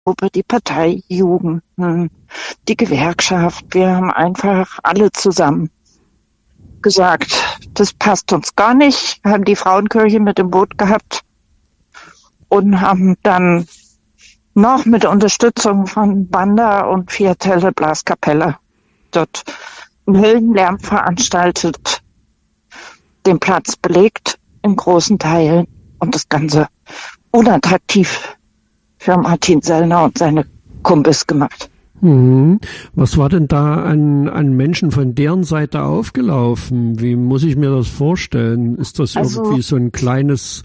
Gruppe, die Parteijugend, die Gewerkschaft. Wir haben einfach alle zusammen gesagt, das passt uns gar nicht, haben die Frauenkirche mit im Boot gehabt und haben dann noch mit Unterstützung von Banda und Fiatelle Blaskapelle dort einen Höllenlärm veranstaltet, den Platz belegt in großen Teilen und das Ganze unattraktiv für Martin Sellner und seine Kumpels gemacht. Was war denn da an Menschen von deren Seite aufgelaufen? Wie muss ich mir das vorstellen? Ist das irgendwie so ein kleines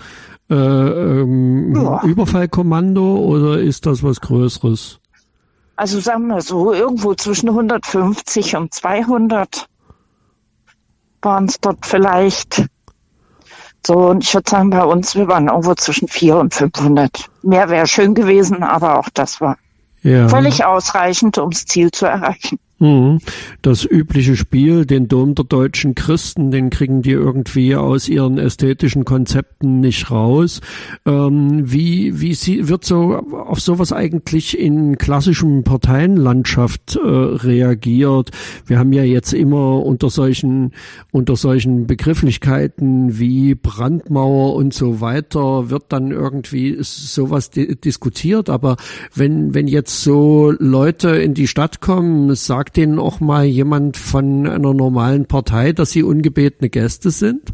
Überfallkommando oder ist das was Größeres? Also sagen wir so, irgendwo zwischen 150 und 200 waren es dort vielleicht. So, und ich würde sagen, bei uns, wir waren irgendwo zwischen 400 und 500. Mehr wäre schön gewesen, aber auch das war völlig ausreichend, um das Ziel zu erreichen. Das übliche Spiel, den Dom der deutschen Christen, den kriegen die irgendwie aus ihren ästhetischen Konzepten nicht raus. Wird so auf sowas eigentlich in klassischem Parteienlandschaft reagiert? Wir haben ja jetzt immer unter solchen Begrifflichkeiten wie Brandmauer und so weiter wird dann irgendwie sowas diskutiert. Aber wenn jetzt so Leute in die Stadt kommen, sagt denen auch mal jemand von einer normalen Partei, dass sie ungebetene Gäste sind?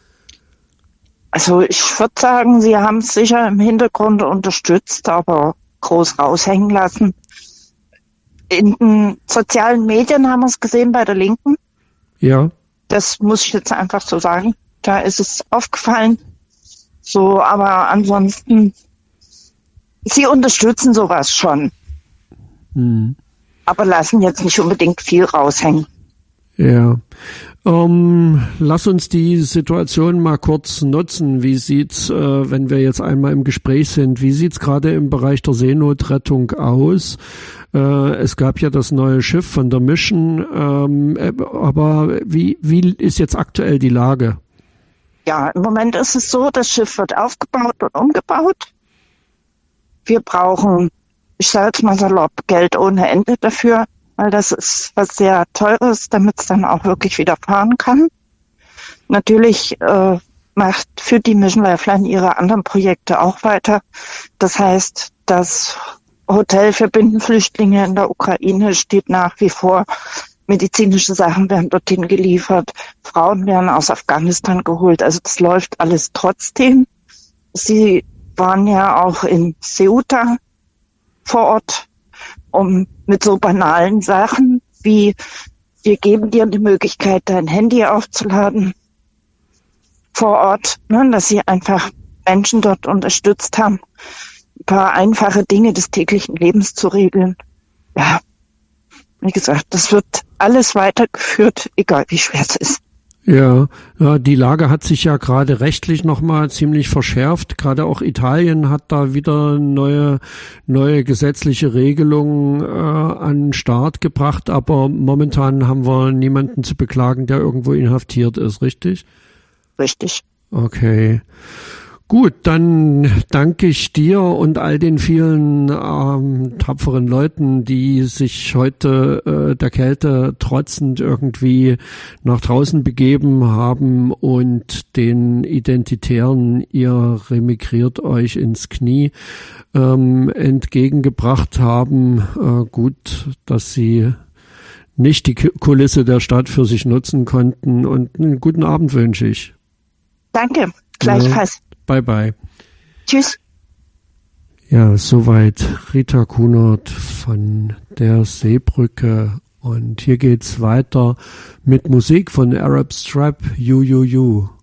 Also ich würde sagen, sie haben es sicher im Hintergrund unterstützt, aber groß raushängen lassen. In den sozialen Medien haben wir es gesehen bei der Linken. Ja. Das muss ich jetzt einfach so sagen. Da ist es aufgefallen. So, aber ansonsten, sie unterstützen sowas schon. Aber lassen jetzt nicht unbedingt viel raushängen. Ja. Lass uns die Situation mal kurz nutzen. Wie sieht's, wenn wir jetzt einmal im Gespräch sind, wie sieht's gerade im Bereich der Seenotrettung aus? Es gab ja das neue Schiff von der Mission, aber wie ist jetzt aktuell die Lage? Ja, im Moment ist es so, das Schiff wird aufgebaut und umgebaut. Wir brauchen, ich sage jetzt mal salopp, Geld ohne Ende dafür, weil das ist was sehr Teures, damit es dann auch wirklich wieder fahren kann. Natürlich führt die Mission Lifeline ihre anderen Projekte auch weiter. Das heißt, das Hotel für Binnenflüchtlinge in der Ukraine steht nach wie vor. Medizinische Sachen werden dorthin geliefert. Frauen werden aus Afghanistan geholt. Also das läuft alles trotzdem. Sie waren ja auch in Ceuta vor Ort, um mit so banalen Sachen wie, wir geben dir die Möglichkeit, dein Handy aufzuladen vor Ort, ne, dass sie einfach Menschen dort unterstützt haben, ein paar einfache Dinge des täglichen Lebens zu regeln. Ja, wie gesagt, das wird alles weitergeführt, egal wie schwer es ist. Ja, die Lage hat sich ja gerade rechtlich nochmal ziemlich verschärft. Gerade auch Italien hat da wieder neue gesetzliche Regelungen an den Start gebracht. Aber momentan haben wir niemanden zu beklagen, der irgendwo inhaftiert ist, richtig? Richtig. Okay. Gut, dann danke ich dir und all den vielen tapferen Leuten, die sich heute der Kälte trotzend irgendwie nach draußen begeben haben und den Identitären, ihr remigriert euch ins Knie, entgegengebracht haben. Gut, dass sie nicht die Kulisse der Stadt für sich nutzen konnten, und einen guten Abend wünsche ich. Danke, gleichfalls. Bye bye. Tschüss. Ja, soweit Rita Kunert von der Seebrücke. Und hier geht's weiter mit Musik von Arab Strap, You.